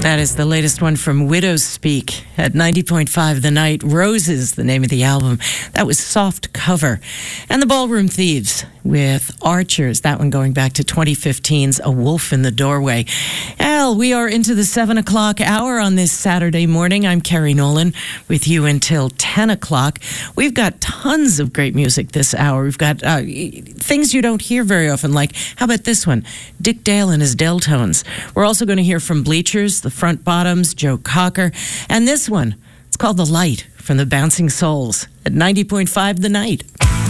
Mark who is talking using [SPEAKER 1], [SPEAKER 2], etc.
[SPEAKER 1] That is the latest one from Widows Speak at 90.5 The Night. Roses, the name of the album. That was Soft Cover. And the Ballroom Thieves with Archers. That one going back to 2015's A Wolf in the Doorway. Al, we are into the 7 o'clock hour on this Saturday morning. I'm Carrie Nolan with you until 10 o'clock. We've got tons of great music this hour. We've got things you don't hear very often, like, how about this one? Dick Dale and his Deltones. We're also going to hear from Bleachers, the Front Bottoms, Joe Cocker. And this one, it's called The Light from the Bouncing Souls at 90.5 The Night.